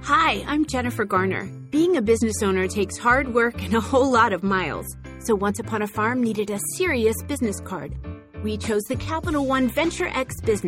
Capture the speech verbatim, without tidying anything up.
Hi, I'm Jennifer Garner. Being a business owner takes hard work and a whole lot of miles. So Once Upon a Farm needed a serious business card. We chose the Capital One Venture X Business